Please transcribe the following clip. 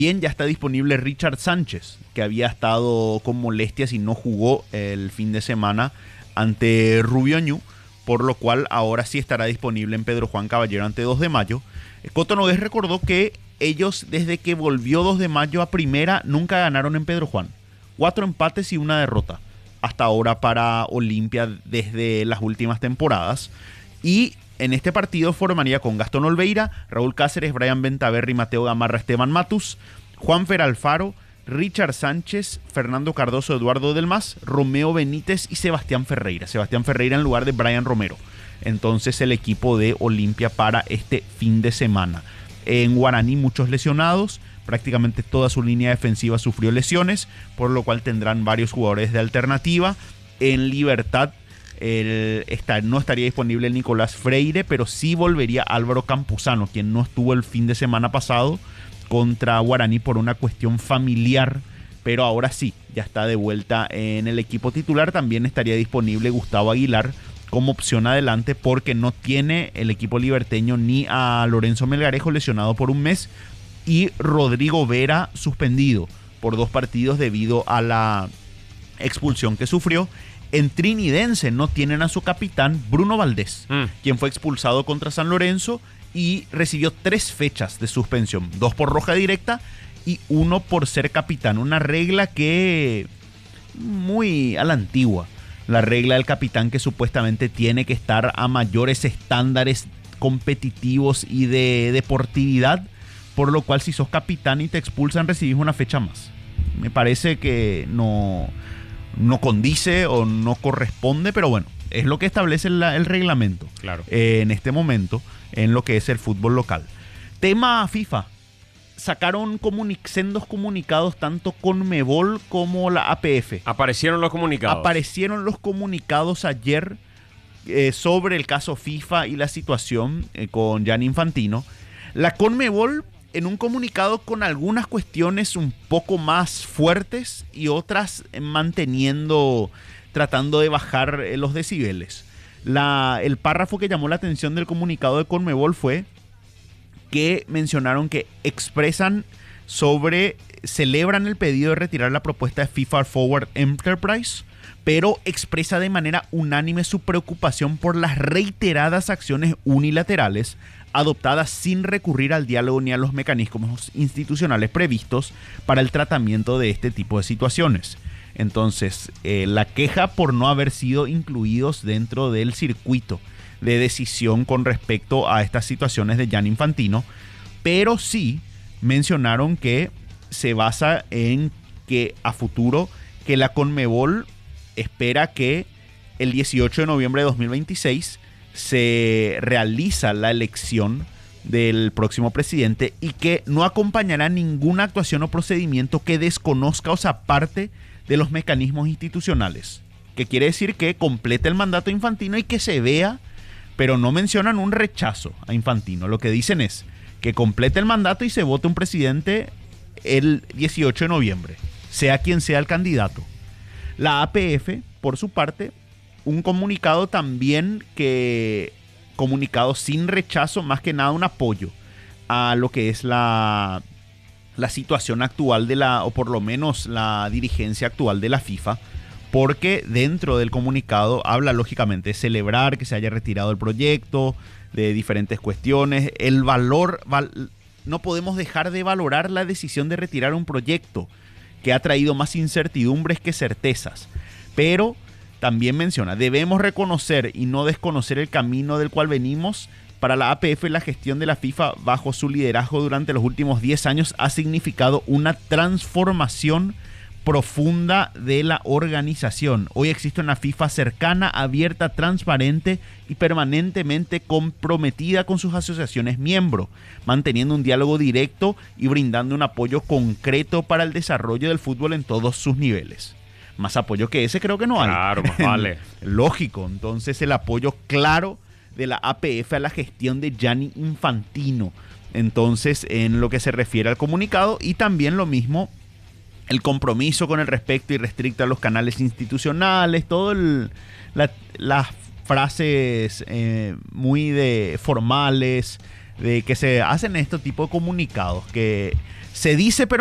Bien, ya está disponible Richard Sánchez, que había estado con molestias y no jugó el fin de semana ante Rubio Ñu, por lo cual ahora sí estará disponible en Pedro Juan Caballero ante 2 de mayo. Coto Nogués recordó que ellos, desde que volvió 2 de mayo a primera, nunca ganaron en Pedro Juan. 4 empates y 1 derrota hasta ahora para Olimpia desde las últimas temporadas. Y en este partido formaría con Gastón Olveira, Raúl Cáceres, Brian Bentaberri, Mateo Gamarra, Esteban Matus, Juanfer Alfaro, Richard Sánchez, Fernando Cardoso, Eduardo Delmas, Romeo Benítez y Sebastián Ferreira. Sebastián Ferreira en lugar de Brian Romero. Entonces el equipo de Olimpia para este fin de semana. En Guaraní muchos lesionados, prácticamente toda su línea defensiva sufrió lesiones, por lo cual tendrán varios jugadores de alternativa. En Libertad no estaría disponible el Nicolás Freire, pero sí volvería Álvaro Campuzano, quien no estuvo el fin de semana pasado contra Guaraní por una cuestión familiar, pero ahora sí, ya está de vuelta en el equipo titular. También estaría disponible Gustavo Aguilar como opción adelante, porque no tiene el equipo liberteño ni a Lorenzo Melgarejo, lesionado por un mes, y Rodrigo Vera suspendido por 2 partidos debido a la expulsión que sufrió. En Trinidense no tienen a su capitán Bruno Valdés, quien fue expulsado contra San Lorenzo y recibió 3 fechas de suspensión, 2 por roja directa y 1 por ser capitán. Una regla que muy a la antigua, la regla del capitán, que supuestamente tiene que estar a mayores estándares competitivos y de deportividad, por lo cual si sos capitán y te expulsan recibís una fecha más. Me parece que no condice o no corresponde, pero bueno, es lo que establece el reglamento, claro. En este momento en lo que es el fútbol local. Tema FIFA. Sacaron sendos comunicados tanto Conmebol como la APF. Aparecieron los comunicados. Aparecieron los comunicados ayer sobre el caso FIFA y la situación con Gianni Infantino. La Conmebol en un comunicado con algunas cuestiones un poco más fuertes y otras tratando de bajar los decibeles. El párrafo que llamó la atención del comunicado de Conmebol fue que mencionaron que celebran el pedido de retirar la propuesta de FIFA Forward Enterprise, pero expresa de manera unánime su preocupación por las reiteradas acciones unilaterales adoptadas sin recurrir al diálogo ni a los mecanismos institucionales previstos para el tratamiento de este tipo de situaciones. Entonces, la queja por no haber sido incluidos dentro del circuito de decisión con respecto a estas situaciones de Gianni Infantino, pero sí mencionaron que se basa en que a futuro que la Conmebol espera que el 18 de noviembre de 2026 se realiza la elección del próximo presidente y que no acompañará ninguna actuación o procedimiento que desconozca o se aparte de los mecanismos institucionales, que quiere decir que complete el mandato Infantino y que se vea, pero no mencionan un rechazo a Infantino. Lo que dicen es que complete el mandato y se vote un presidente el 18 de noviembre, sea quien sea el candidato. La APF, por su parte, un comunicado también comunicado sin rechazo, más que nada un apoyo a lo que es la situación actual o por lo menos la dirigencia actual de la FIFA, porque dentro del comunicado habla lógicamente de celebrar que se haya retirado el proyecto, de diferentes cuestiones, el valor, no podemos dejar de valorar la decisión de retirar un proyecto que ha traído más incertidumbres que certezas, pero también menciona, debemos reconocer y no desconocer el camino del cual venimos. Para la APF, la gestión de la FIFA bajo su liderazgo durante los últimos 10 años ha significado una transformación profunda de la organización. Hoy existe una FIFA cercana, abierta, transparente y permanentemente comprometida con sus asociaciones miembros, manteniendo un diálogo directo y brindando un apoyo concreto para el desarrollo del fútbol en todos sus niveles. Más apoyo que ese creo que no hay. Claro, más vale. Lógico. Entonces el apoyo claro de la APF a la gestión de Gianni Infantino. Entonces, en lo que se refiere al comunicado, y también lo mismo, el compromiso con el respeto irrestricto a los canales institucionales, las frases muy formales de que se hacen este tipo de comunicados, que Se dice, pero